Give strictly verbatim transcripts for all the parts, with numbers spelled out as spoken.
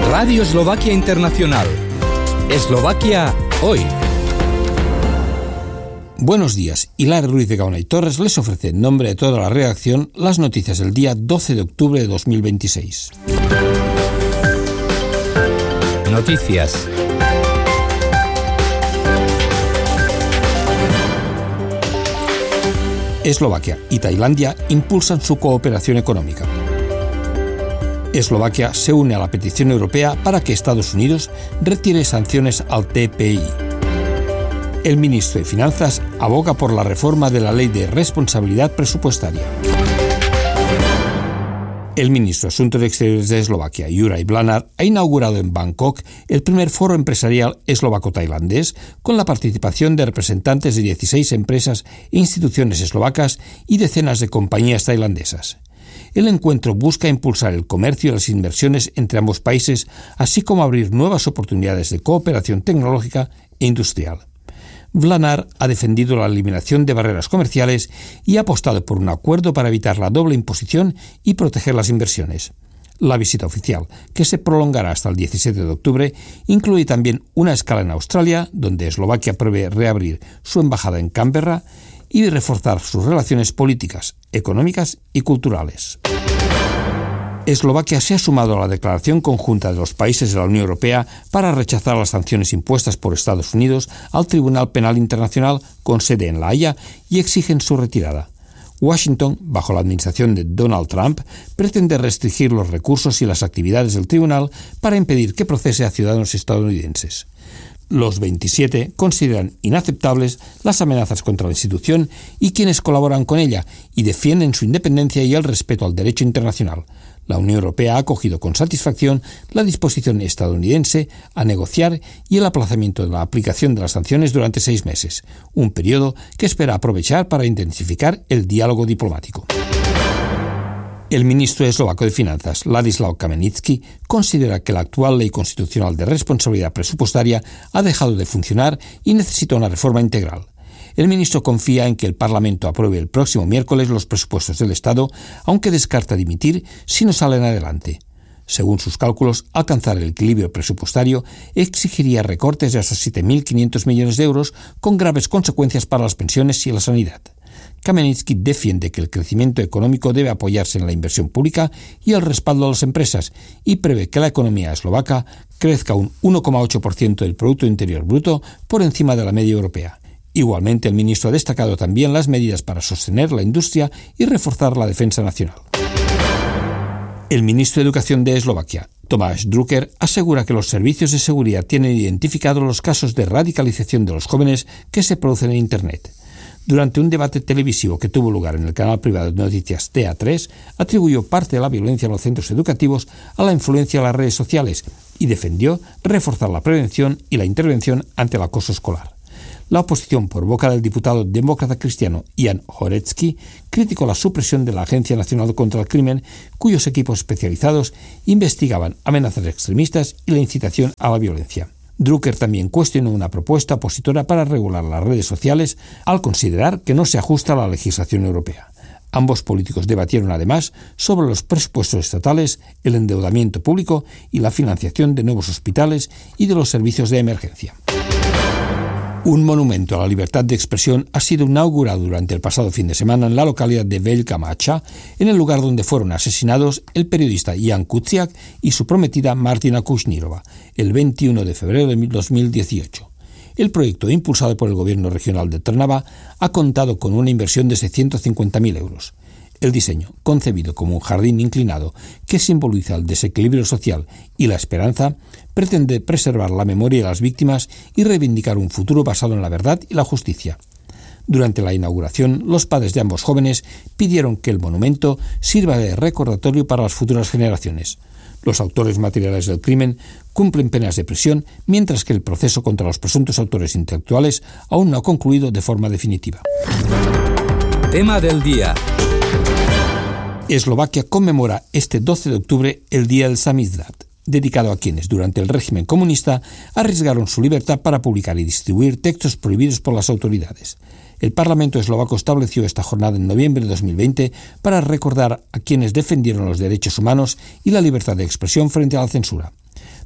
Radio Eslovaquia Internacional. Eslovaquia hoy. Buenos días. Hilar Ruiz de Gaona y Torres les ofrece en nombre de toda la redacción las noticias del día doce de octubre de dos mil veintiséis. Noticias. Eslovaquia y Tailandia impulsan su cooperación económica. Eslovaquia se une a la petición europea para que Estados Unidos retire sanciones al T P I. El ministro de Finanzas aboga por la reforma de la Ley de Responsabilidad Presupuestaria. El ministro de Asuntos Exteriores de Eslovaquia, Juraj Blanár, ha inaugurado en Bangkok el primer foro empresarial eslovaco-tailandés con la participación de representantes de dieciséis empresas e instituciones eslovacas y decenas de compañías tailandesas. El encuentro busca impulsar el comercio y las inversiones entre ambos países, así como abrir nuevas oportunidades de cooperación tecnológica e industrial. Blanár ha defendido la eliminación de barreras comerciales y ha apostado por un acuerdo para evitar la doble imposición y proteger las inversiones. La visita oficial, que se prolongará hasta el diecisiete de octubre, incluye también una escala en Australia, donde Eslovaquia prevé reabrir su embajada en Canberra y reforzar sus relaciones políticas, económicas y culturales. Eslovaquia se ha sumado a la declaración conjunta de los países de la Unión Europea para rechazar las sanciones impuestas por Estados Unidos al Tribunal Penal Internacional con sede en La Haya y exigen su retirada. Washington, bajo la administración de Donald Trump, pretende restringir los recursos y las actividades del tribunal para impedir que procese a ciudadanos estadounidenses. Los veintisiete consideran inaceptables las amenazas contra la institución y quienes colaboran con ella y defienden su independencia y el respeto al derecho internacional. La Unión Europea ha acogido con satisfacción la disposición estadounidense a negociar y el aplazamiento de la aplicación de las sanciones durante seis meses, un periodo que espera aprovechar para intensificar el diálogo diplomático. El ministro eslovaco de Finanzas, Ladislav Kamenický, considera que la actual ley constitucional de responsabilidad presupuestaria ha dejado de funcionar y necesita una reforma integral. El ministro confía en que el Parlamento apruebe el próximo miércoles los presupuestos del Estado, aunque descarta dimitir si no salen adelante. Según sus cálculos, alcanzar el equilibrio presupuestario exigiría recortes de hasta siete mil quinientos millones de euros, con graves consecuencias para las pensiones y la sanidad. Kamenický defiende que el crecimiento económico debe apoyarse en la inversión pública y el respaldo a las empresas y prevé que la economía eslovaca crezca un uno coma ocho por ciento del Producto Interior Bruto por encima de la media europea. Igualmente, el ministro ha destacado también las medidas para sostener la industria y reforzar la defensa nacional. El ministro de Educación de Eslovaquia, Tomáš Drucker, asegura que los servicios de seguridad tienen identificados los casos de radicalización de los jóvenes que se producen en Internet. Durante un debate televisivo que tuvo lugar en el canal privado de noticias T A tres, atribuyó parte de la violencia en los centros educativos a la influencia de las redes sociales y defendió reforzar la prevención y la intervención ante el acoso escolar. La oposición, por boca del diputado demócrata cristiano Jan Horecki, criticó la supresión de la Agencia Nacional contra el Crimen, cuyos equipos especializados investigaban amenazas extremistas y la incitación a la violencia. Drucker también cuestionó una propuesta opositora para regular las redes sociales al considerar que no se ajusta a la legislación europea. Ambos políticos debatieron además sobre los presupuestos estatales, el endeudamiento público y la financiación de nuevos hospitales y de los servicios de emergencia. Un monumento a la libertad de expresión ha sido inaugurado durante el pasado fin de semana en la localidad de Velká Mača, en el lugar donde fueron asesinados el periodista Jan Kuciak y su prometida Martina Kushnirova, el veintiuno de febrero de dos mil dieciocho. El proyecto, impulsado por el gobierno regional de Trnava, ha contado con una inversión de seiscientos cincuenta mil euros. El diseño, concebido como un jardín inclinado que simboliza el desequilibrio social y la esperanza, pretende preservar la memoria de las víctimas y reivindicar un futuro basado en la verdad y la justicia. Durante la inauguración, los padres de ambos jóvenes pidieron que el monumento sirva de recordatorio para las futuras generaciones. Los autores materiales del crimen cumplen penas de prisión, mientras que el proceso contra los presuntos autores intelectuales aún no ha concluido de forma definitiva. Tema del día. Eslovaquia conmemora este doce de octubre el Día del Samizdat, dedicado a quienes, durante el régimen comunista, arriesgaron su libertad para publicar y distribuir textos prohibidos por las autoridades. El Parlamento eslovaco estableció esta jornada en noviembre de dos mil veinte para recordar a quienes defendieron los derechos humanos y la libertad de expresión frente a la censura.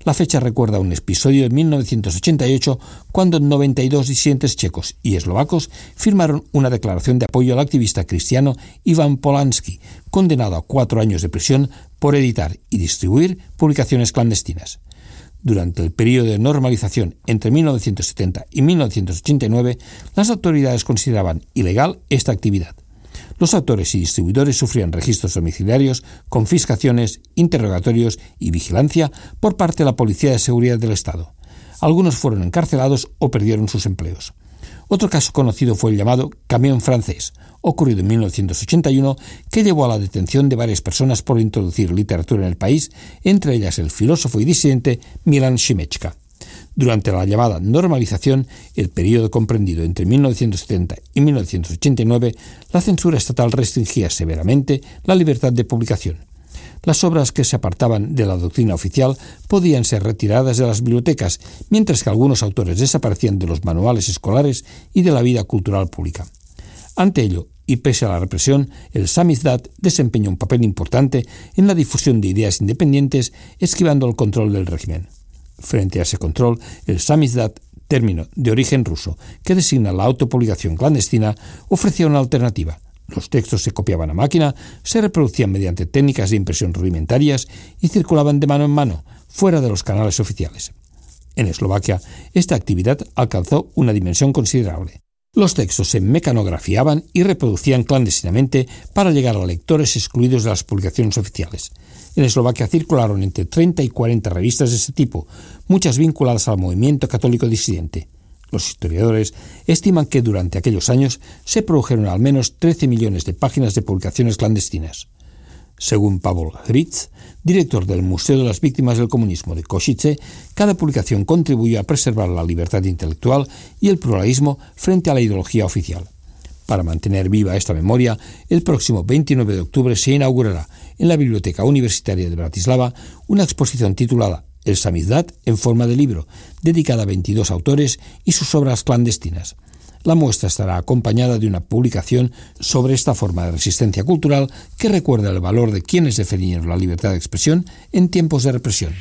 La fecha recuerda un episodio de mil novecientos ochenta y ocho cuando noventa y dos disidentes checos y eslovacos firmaron una declaración de apoyo al activista cristiano Ivan Polanski, condenado a cuatro años de prisión por editar y distribuir publicaciones clandestinas. Durante el periodo de normalización entre mil novecientos setenta y mil novecientos ochenta y nueve, las autoridades consideraban ilegal esta actividad. Los autores y distribuidores sufrían registros domiciliarios, confiscaciones, interrogatorios y vigilancia por parte de la Policía de Seguridad del Estado. Algunos fueron encarcelados o perdieron sus empleos. Otro caso conocido fue el llamado camión francés, ocurrido en mil novecientos ochenta y uno, que llevó a la detención de varias personas por introducir literatura en el país, entre ellas el filósofo y disidente Milan Šimečka. Durante la llamada normalización, el periodo comprendido entre mil novecientos setenta y mil novecientos ochenta y nueve, la censura estatal restringía severamente la libertad de publicación. Las obras que se apartaban de la doctrina oficial podían ser retiradas de las bibliotecas, mientras que algunos autores desaparecían de los manuales escolares y de la vida cultural pública. Ante ello, y pese a la represión, el samizdat desempeñó un papel importante en la difusión de ideas independientes, esquivando el control del régimen. Frente a ese control, el samizdat, término de origen ruso que designa la autopublicación clandestina, ofrecía una alternativa. Los textos se copiaban a máquina, se reproducían mediante técnicas de impresión rudimentarias y circulaban de mano en mano, fuera de los canales oficiales. En Eslovaquia, esta actividad alcanzó una dimensión considerable. Los textos se mecanografiaban y reproducían clandestinamente para llegar a lectores excluidos de las publicaciones oficiales. En Eslovaquia circularon entre treinta y cuarenta revistas de este tipo, muchas vinculadas al movimiento católico disidente. Los historiadores estiman que durante aquellos años se produjeron al menos trece millones de páginas de publicaciones clandestinas. Según Pavel Hryc, director del Museo de las Víctimas del Comunismo de Košice, cada publicación contribuyó a preservar la libertad intelectual y el pluralismo frente a la ideología oficial. Para mantener viva esta memoria, el próximo veintinueve de octubre se inaugurará en la Biblioteca Universitaria de Bratislava una exposición titulada El samizdat en forma de libro, dedicada a veintidós autores y sus obras clandestinas. La muestra estará acompañada de una publicación sobre esta forma de resistencia cultural que recuerda el valor de quienes defendieron la libertad de expresión en tiempos de represión.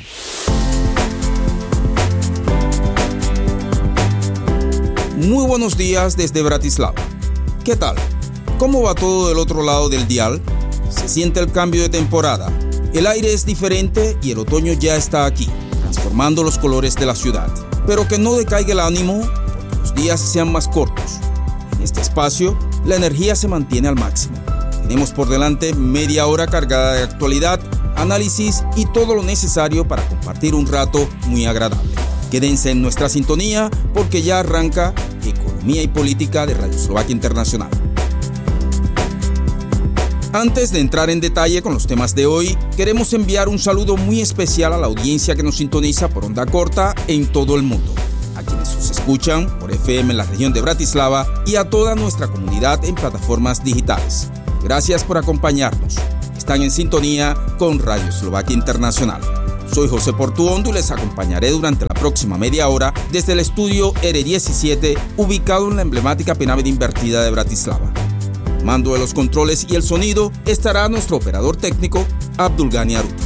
Muy buenos días desde Bratislava. ¿Qué tal? ¿Cómo va todo del otro lado del dial? Se siente el cambio de temporada. El aire es diferente y el otoño ya está aquí, transformando los colores de la ciudad. Pero que no decaiga el ánimo, porque los días sean más cortos. En este espacio, la energía se mantiene al máximo. Tenemos por delante media hora cargada de actualidad, análisis y todo lo necesario para compartir un rato muy agradable. Quédense en nuestra sintonía porque ya arranca Economía y Política de Radio Eslovaquia Internacional. Antes de entrar en detalle con los temas de hoy, queremos enviar un saludo muy especial a la audiencia que nos sintoniza por onda corta en todo el mundo, a quienes nos escuchan por F M en la región de Bratislava y a toda nuestra comunidad en plataformas digitales. Gracias por acompañarnos. Están en sintonía con Radio Eslovaquia Internacional. Soy José Portuondo y les acompañaré durante la próxima media hora desde el estudio R diecisiete, ubicado en la emblemática Pirámide Invertida de Bratislava. Mando de los controles y el sonido estará nuestro operador técnico, Abdulgani Aruti.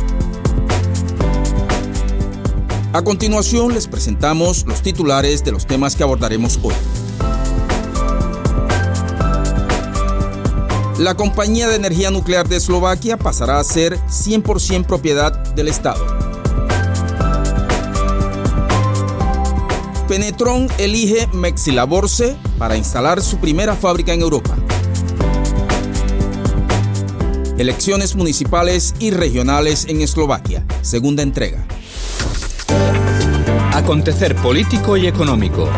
A continuación les presentamos los titulares de los temas que abordaremos hoy. La compañía de energía nuclear de Eslovaquia pasará a ser cien por ciento propiedad del Estado. Penetron elige Mexilaborce para instalar su primera fábrica en Europa. Elecciones municipales y regionales en Eslovaquia, segunda entrega. Acontecer político y económico.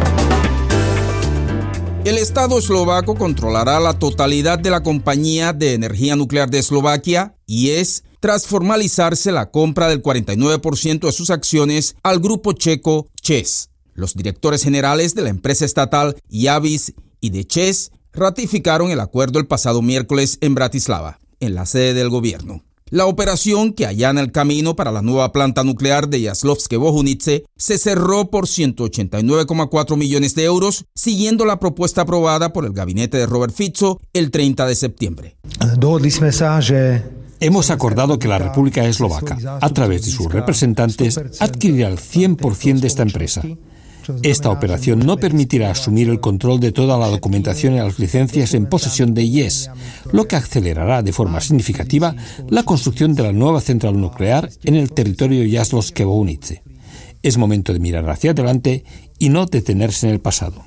El Estado eslovaco controlará la totalidad de la compañía de energía nuclear de Eslovaquia y es tras formalizarse la compra del cuarenta y nueve por ciento de sus acciones al grupo checo ČEZ. Los directores generales de la empresa estatal Javis y de ČEZ ratificaron el acuerdo el pasado miércoles en Bratislava, en la sede del gobierno. La operación, que allana el camino para la nueva planta nuclear de Jaslovské Bohunice, se cerró por ciento ochenta y nueve coma cuatro millones de euros, siguiendo la propuesta aprobada por el gabinete de Robert Fico el treinta de septiembre. Dohodli sme sa, že Hemos acordado que la República Eslovaca, a través de sus representantes, adquirirá el cien por ciento de esta empresa. Esta operación no permitirá asumir el control de toda la documentación y las licencias en posesión de IES, lo que acelerará de forma significativa la construcción de la nueva central nuclear en el territorio Jaslovské-Bohunice. Es momento de mirar hacia adelante y no detenerse en el pasado.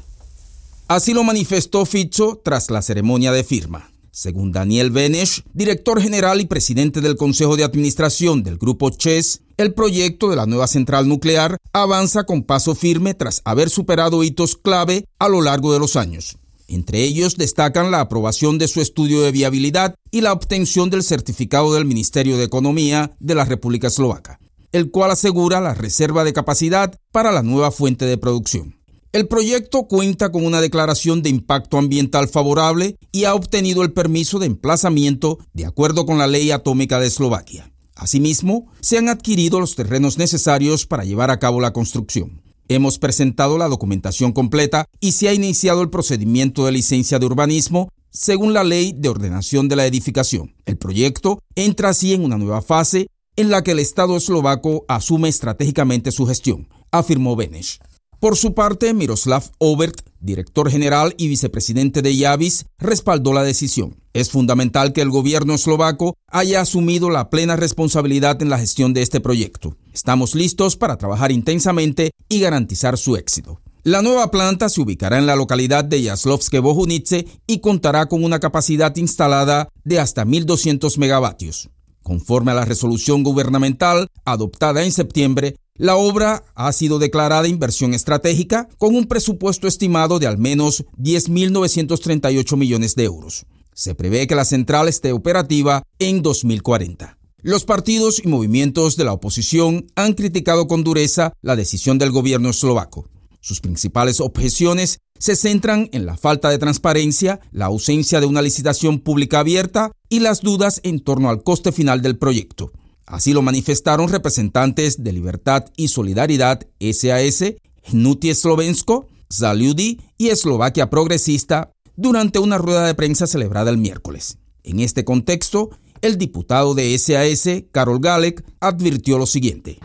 Así lo manifestó Fico tras la ceremonia de firma. Según Daniel Beneš, director general y presidente del Consejo de Administración del Grupo ČEZ, el proyecto de la nueva central nuclear avanza con paso firme tras haber superado hitos clave a lo largo de los años. Entre ellos destacan la aprobación de su estudio de viabilidad y la obtención del certificado del Ministerio de Economía de la República Eslovaca, el cual asegura la reserva de capacidad para la nueva fuente de producción. El proyecto cuenta con una declaración de impacto ambiental favorable y ha obtenido el permiso de emplazamiento de acuerdo con la ley atómica de Eslovaquia. Asimismo, se han adquirido los terrenos necesarios para llevar a cabo la construcción. Hemos presentado la documentación completa y se ha iniciado el procedimiento de licencia de urbanismo según la ley de ordenación de la edificación. El proyecto entra así en una nueva fase en la que el Estado eslovaco asume estratégicamente su gestión, afirmó Beneš. Por su parte, Miroslav Obert, director general y vicepresidente de Javis, respaldó la decisión. Es fundamental que el gobierno eslovaco haya asumido la plena responsabilidad en la gestión de este proyecto. Estamos listos para trabajar intensamente y garantizar su éxito. La nueva planta se ubicará en la localidad de Jaslovské-Bohunice y contará con una capacidad instalada de hasta mil doscientos megavatios. Conforme a la resolución gubernamental adoptada en septiembre, la obra ha sido declarada inversión estratégica con un presupuesto estimado de al menos diez mil novecientos treinta y ocho millones de euros. Se prevé que la central esté operativa en dos mil cuarenta. Los partidos y movimientos de la oposición han criticado con dureza la decisión del gobierno eslovaco. Sus principales objeciones se centran en la falta de transparencia, la ausencia de una licitación pública abierta y las dudas en torno al coste final del proyecto. Así lo manifestaron representantes de Libertad y Solidaridad S A S, Hnutie Slovensko, Za ľudí y Eslovaquia Progresista durante una rueda de prensa celebrada el miércoles. En este contexto, el diputado de S A S, Karol Galek, advirtió lo siguiente.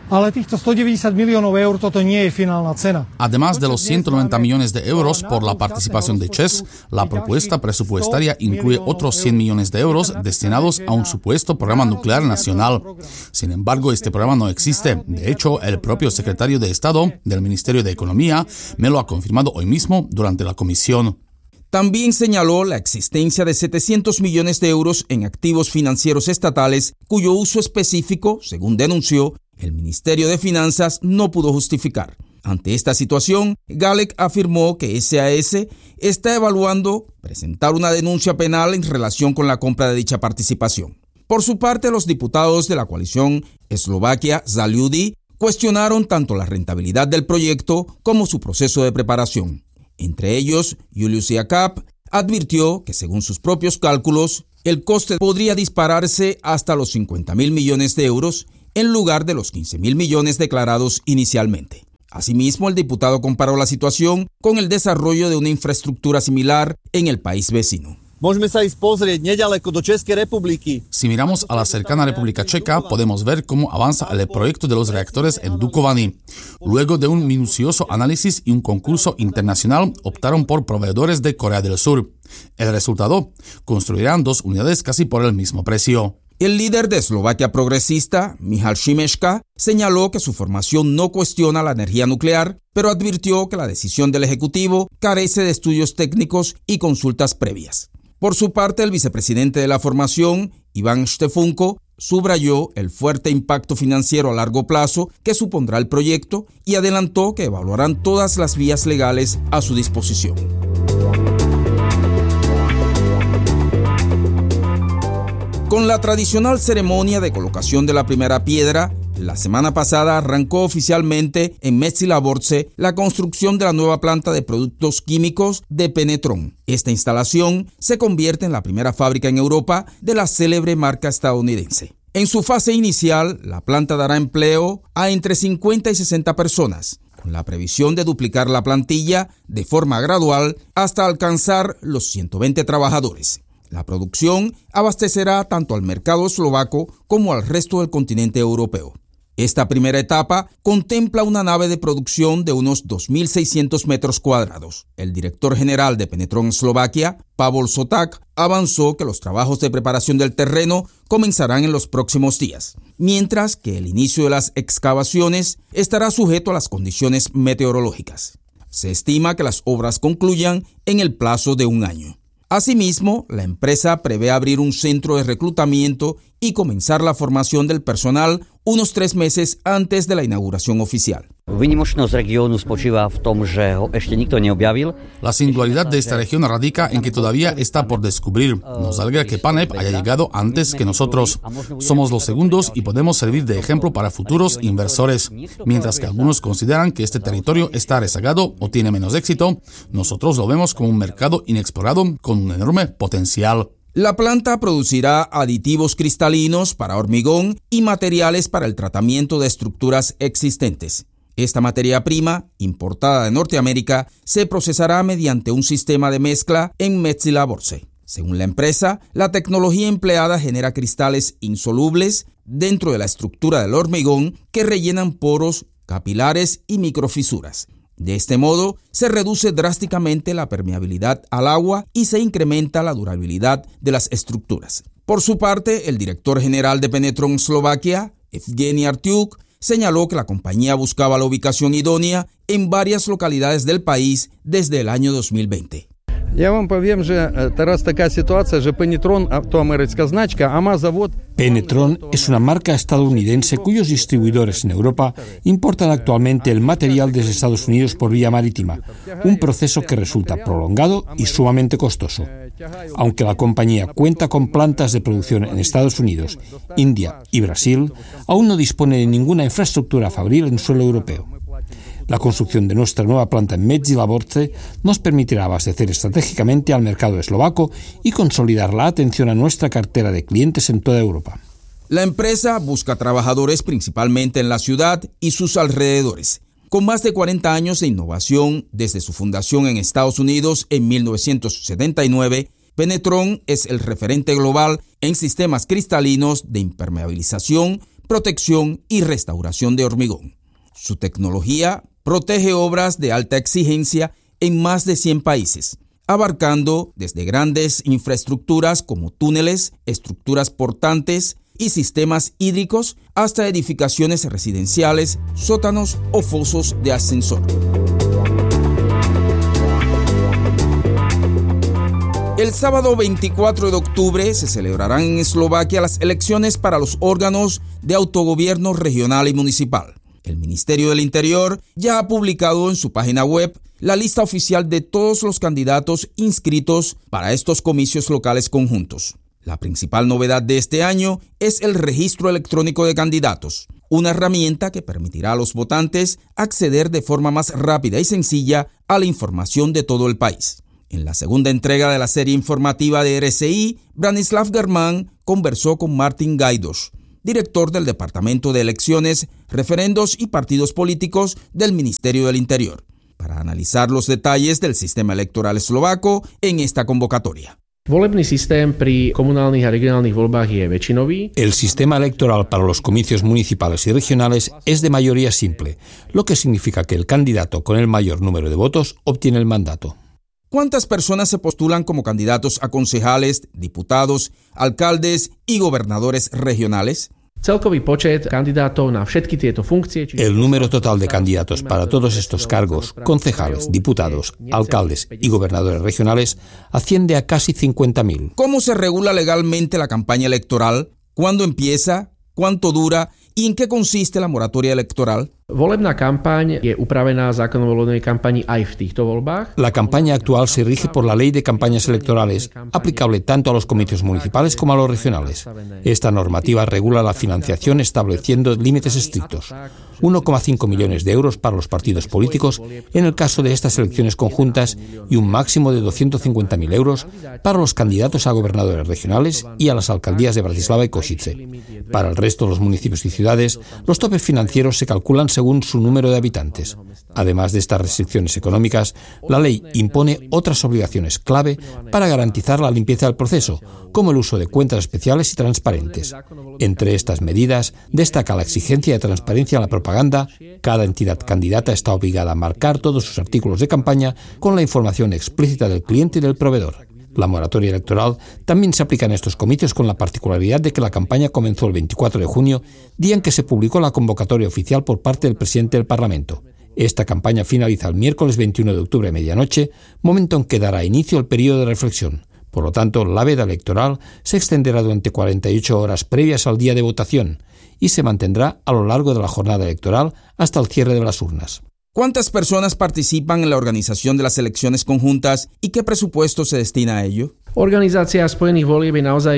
Además de los ciento noventa millones de euros por la participación de ČEZ, la propuesta presupuestaria incluye otros cien millones de euros destinados a un supuesto programa nuclear nacional. Sin embargo, este programa no existe. De hecho, el propio secretario de Estado del Ministerio de Economía me lo ha confirmado hoy mismo durante la comisión. También señaló la existencia de setecientos millones de euros en activos financieros estatales cuyo uso específico, según denunció, el Ministerio de Finanzas no pudo justificar. Ante esta situación, Galek afirmó que S A S está evaluando presentar una denuncia penal en relación con la compra de dicha participación. Por su parte, los diputados de la coalición Eslovaquia Za ľudí cuestionaron tanto la rentabilidad del proyecto como su proceso de preparación. Entre ellos, Julius Jakab advirtió que según sus propios cálculos, el coste podría dispararse hasta los cincuenta mil millones de euros en lugar de los quince mil millones declarados inicialmente. Asimismo, el diputado comparó la situación con el desarrollo de una infraestructura similar en el país vecino. Si miramos a la cercana República Checa, podemos ver cómo avanza el proyecto de los reactores en Dukovany. Luego de un minucioso análisis y un concurso internacional, optaron por proveedores de Corea del Sur. El resultado: construirán dos unidades casi por el mismo precio. El líder de Eslovaquia Progresista, Michal Šimečka, señaló que su formación no cuestiona la energía nuclear, pero advirtió que la decisión del Ejecutivo carece de estudios técnicos y consultas previas. Por su parte, el vicepresidente de la formación, Iván Štefunko, subrayó el fuerte impacto financiero a largo plazo que supondrá el proyecto y adelantó que evaluarán todas las vías legales a su disposición. Con la tradicional ceremonia de colocación de la primera piedra, la semana pasada arrancó oficialmente en Metzilaborce la construcción de la nueva planta de productos químicos de Penetron. Esta instalación se convierte en la primera fábrica en Europa de la célebre marca estadounidense. En su fase inicial, la planta dará empleo a entre cincuenta y sesenta personas, con la previsión de duplicar la plantilla de forma gradual hasta alcanzar los ciento veinte trabajadores. La producción abastecerá tanto al mercado eslovaco como al resto del continente europeo. Esta primera etapa contempla una nave de producción de unos dos mil seiscientos metros cuadrados. El director general de Penetron Eslovaquia, Pavol Soták, avanzó que los trabajos de preparación del terreno comenzarán en los próximos días, mientras que el inicio de las excavaciones estará sujeto a las condiciones meteorológicas. Se estima que las obras concluyan en el plazo de un año. Asimismo, la empresa prevé abrir un centro de reclutamiento y comenzar la formación del personal unos tres meses antes de la inauguración oficial. La singularidad de esta región radica en que todavía está por descubrir. Nos alegra que Paneb haya llegado antes que nosotros. Somos los segundos y podemos servir de ejemplo para futuros inversores. Mientras que algunos consideran que este territorio está rezagado o tiene menos éxito, nosotros lo vemos como un mercado inexplorado con un enorme potencial. La planta producirá aditivos cristalinos para hormigón y materiales para el tratamiento de estructuras existentes. Esta materia prima, importada de Norteamérica, se procesará mediante un sistema de mezcla en Metzylaborce. Según la empresa, la tecnología empleada genera cristales insolubles dentro de la estructura del hormigón que rellenan poros, capilares y microfisuras. De este modo, se reduce drásticamente la permeabilidad al agua y se incrementa la durabilidad de las estructuras. Por su parte, el director general de Penetron Eslovaquia, Evgeny Artyuk, señaló que la compañía buscaba la ubicación idónea en varias localidades del país desde el año dos mil veinte. Penetron es una marca estadounidense cuyos distribuidores en Europa importan actualmente el material desde Estados Unidos por vía marítima, un proceso que resulta prolongado y sumamente costoso. Aunque la compañía cuenta con plantas de producción en Estados Unidos, India y Brasil, aún no dispone de ninguna infraestructura fabril en suelo europeo. La construcción de nuestra nueva planta en Metzylaborce nos permitirá abastecer estratégicamente al mercado eslovaco y consolidar la atención a nuestra cartera de clientes en toda Europa. La empresa busca trabajadores principalmente en la ciudad y sus alrededores. Con más de cuarenta años de innovación desde su fundación en Estados Unidos en mil novecientos setenta y nueve, Penetron es el referente global en sistemas cristalinos de impermeabilización, protección y restauración de hormigón. Su tecnología protege obras de alta exigencia en más de cien países, abarcando desde grandes infraestructuras como túneles, estructuras portantes y sistemas hídricos hasta edificaciones residenciales, sótanos o fosos de ascensor. El sábado veinticuatro de octubre se celebrarán en Eslovaquia las elecciones para los órganos de autogobierno regional y municipal. El Ministerio del Interior ya ha publicado en su página web la lista oficial de todos los candidatos inscritos para estos comicios locales conjuntos. La principal novedad de este año es el registro electrónico de candidatos, una herramienta que permitirá a los votantes acceder de forma más rápida y sencilla a la información de todo el país. En la segunda entrega de la serie informativa de R C I, Branislav Germán conversó con Martin Gajdoš, director del Departamento de Elecciones, Referendos y Partidos Políticos del Ministerio del Interior, para analizar los detalles del sistema electoral eslovaco en esta convocatoria. El sistema electoral para los comicios municipales y regionales es de mayoría simple, lo que significa que el candidato con el mayor número de votos obtiene el mandato. ¿Cuántas personas se postulan como candidatos a concejales, diputados, alcaldes y gobernadores regionales? El número total de candidatos para todos estos cargos, concejales, diputados, alcaldes y gobernadores regionales, asciende a casi cincuenta mil. ¿Cómo se regula legalmente la campaña electoral? ¿Cuándo empieza? ¿Cuánto dura? ¿Y en qué consiste la moratoria electoral? La campaña actual se rige por la Ley de Campañas Electorales, aplicable tanto a los comicios municipales como a los regionales. Esta normativa regula la financiación estableciendo límites estrictos. uno coma cinco millones de euros para los partidos políticos en el caso de estas elecciones conjuntas y un máximo de doscientos cincuenta mil euros para los candidatos a gobernadores regionales y a las alcaldías de Bratislava y Košice. Para el resto de los municipios y ciudades ciudades, los topes financieros se calculan según su número de habitantes. Además de estas restricciones económicas, la ley impone otras obligaciones clave para garantizar la limpieza del proceso, como el uso de cuentas especiales y transparentes. Entre estas medidas, destaca la exigencia de transparencia en la propaganda. Cada entidad candidata está obligada a marcar todos sus artículos de campaña con la información explícita del cliente y del proveedor. La moratoria electoral también se aplica en estos comicios con la particularidad de que la campaña comenzó el veinticuatro de junio, día en que se publicó la convocatoria oficial por parte del presidente del Parlamento. Esta campaña finaliza el miércoles veintiuno de octubre a medianoche, momento en que dará inicio el periodo de reflexión. Por lo tanto, la veda electoral se extenderá durante cuarenta y ocho horas previas al día de votación y se mantendrá a lo largo de la jornada electoral hasta el cierre de las urnas. ¿Cuántas personas participan en la organización de las elecciones conjuntas y qué presupuesto se destina a ello? Organizácia spojených volieb je naozaj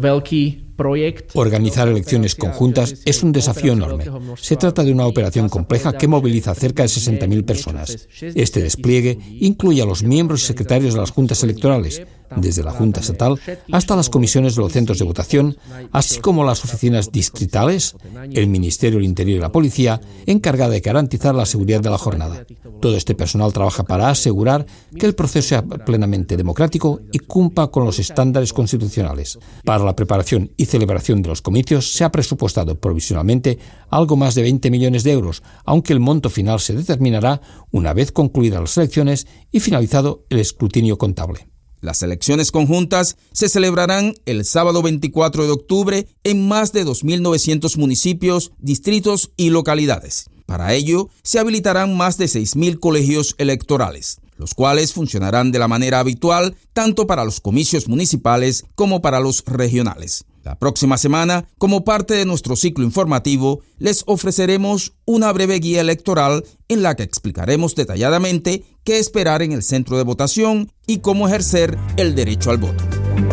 veľký projekt. Organizar elecciones conjuntas es un desafío enorme. Se trata de una operación compleja que moviliza cerca de sesenta mil personas. Este despliegue incluye a los miembros y secretarios de las juntas electorales, desde la Junta Estatal hasta las comisiones de los centros de votación, así como las oficinas distritales, el Ministerio del Interior y la Policía, encargada de garantizar la seguridad de la jornada. Todo este personal trabaja para asegurar que el proceso sea plenamente democrático y cumpla con los estándares constitucionales. Para la preparación y celebración de los comicios se ha presupuestado provisionalmente algo más de veinte millones de euros, aunque el monto final se determinará una vez concluidas las elecciones y finalizado el escrutinio contable. Las elecciones conjuntas se celebrarán el sábado veinticuatro de octubre en más de dos mil novecientos municipios, distritos y localidades. Para ello, se habilitarán más de seis mil colegios electorales, los cuales funcionarán de la manera habitual tanto para los comicios municipales como para los regionales. La próxima semana, como parte de nuestro ciclo informativo, les ofreceremos una breve guía electoral en la que explicaremos detalladamente qué esperar en el centro de votación y cómo ejercer el derecho al voto.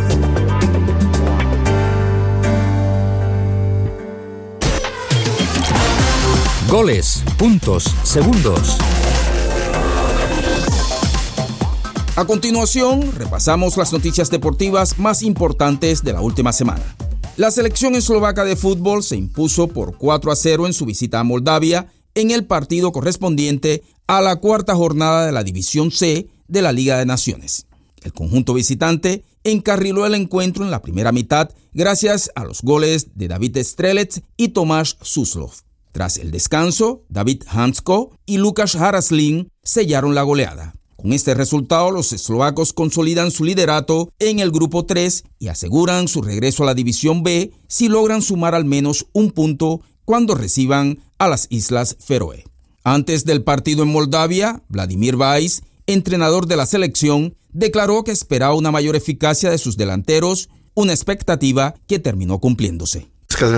Goles, puntos, segundos. A continuación, repasamos las noticias deportivas más importantes de la última semana. La selección eslovaca de fútbol se impuso por cuatro a cero en su visita a Moldavia en el partido correspondiente a la cuarta jornada de la División C de la Liga de Naciones. El conjunto visitante encarriló el encuentro en la primera mitad gracias a los goles de David Strelec y Tomáš Suslov. Tras el descanso, David Hansko y Lukáš Haraslín sellaron la goleada. Con este resultado, los eslovacos consolidan su liderato en el grupo tres y aseguran su regreso a la División B si logran sumar al menos un punto cuando reciban a las Islas Feroe. Antes del partido en Moldavia, Vladimír Weiss, entrenador de la selección, declaró que esperaba una mayor eficacia de sus delanteros, una expectativa que terminó cumpliéndose.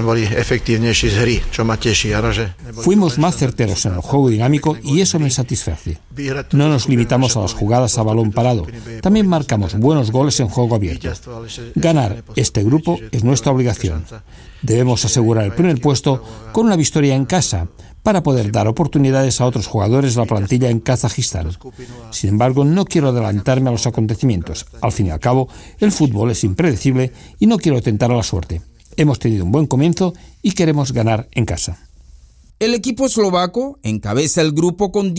Fuimos más certeros en el juego dinámico y eso me satisface. No nos limitamos a las jugadas a balón parado, también marcamos buenos goles en juego abierto. Ganar este grupo es nuestra obligación. Debemos asegurar el primer puesto con una victoria en casa para poder dar oportunidades a otros jugadores de la plantilla en Kazajistán. Sin embargo, no quiero adelantarme a los acontecimientos. Al fin y al cabo, el fútbol es impredecible y no quiero tentar a la suerte. Hemos tenido un buen comienzo y queremos ganar en casa. El equipo eslovaco encabeza el grupo con